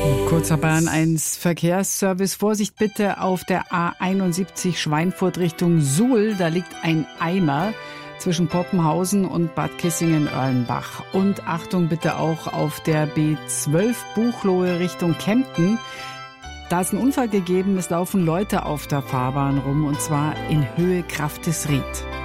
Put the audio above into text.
Kurzer Bayern 1 Verkehrsservice. Vorsicht bitte auf der A71 Schweinfurt Richtung Suhl. Da liegt ein Eimer zwischen Poppenhausen und Bad Kissingen-Erlenbach. Und Achtung bitte auch auf der B12 Buchloe Richtung Kempten. Da ist ein Unfall gegeben. Es laufen Leute auf der Fahrbahn rum und zwar in Höhe Graftes-Ried.